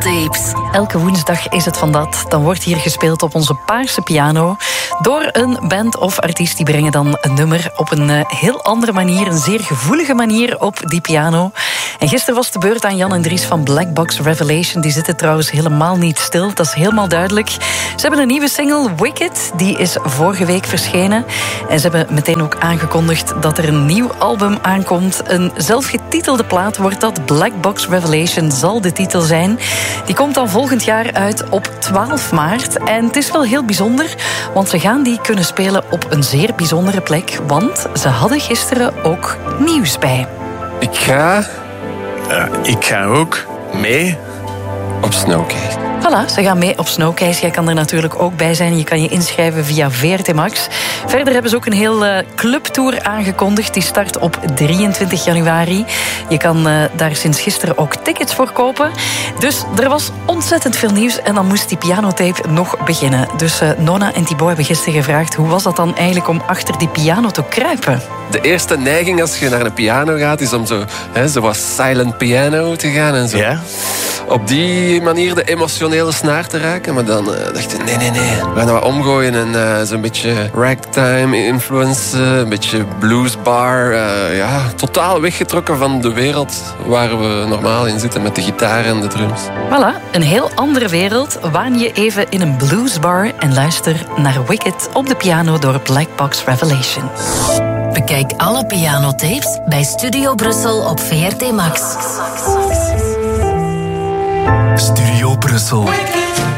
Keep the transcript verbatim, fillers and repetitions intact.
Pianotapes. Elke woensdag is het van dat. Dan wordt hier gespeeld op onze paarse piano door een band of artiest. Die brengen dan een nummer op een uh, heel andere manier, een zeer gevoelige manier op die piano. En gisteren was de beurt aan Jan en Dries van Black Box Revelation. Die zitten trouwens helemaal niet stil, dat is helemaal duidelijk. Ze hebben een nieuwe single, Wicked, die is vorige week verschenen. En ze hebben meteen ook aangekondigd dat er een nieuw album aankomt. Een zelfgetitelde plaat wordt dat. Black Box Revelation zal de titel zijn. Die komt dan volgend jaar uit op twaalf maart. En het is wel heel bijzonder, want ze gaan die kunnen spelen op een zeer bijzondere plek. Want ze hadden gisteren ook nieuws bij. Ik ga... Uh, ik ga ook mee op Snowcase. Voilà, ze gaan mee op Snowcase. Jij kan er natuurlijk ook bij zijn. Je kan je inschrijven via V R T Max. Verder hebben ze ook een heel uh, clubtour aangekondigd. Die start op drieëntwintig januari. Je kan uh, daar sinds gisteren ook tickets voor kopen. Dus er was ontzettend veel nieuws. En dan moest die pianotape nog beginnen. Dus uh, Nona en Thibaut hebben gisteren gevraagd... hoe was dat dan eigenlijk om achter die piano te kruipen? De eerste neiging als je naar een piano gaat... is om zo, hè, zoals silent piano te gaan en zo. Ja? Op die manier de emotionele snaar te raken. Maar dan uh, dacht ik, nee, nee, nee. We gaan dat wat omgooien en uh, zo'n beetje ragtime influence, uh, een beetje bluesbar. Uh, ja, totaal weggetrokken van de wereld waar we normaal in zitten met de gitaar en de drums. Voilà, een heel andere wereld. Waan je even in een bluesbar en luister naar Wicked op de piano door Black Box Revelation. Bekijk alle pianotapes bij Studio Brussel op V R T Max. Studio Brussel.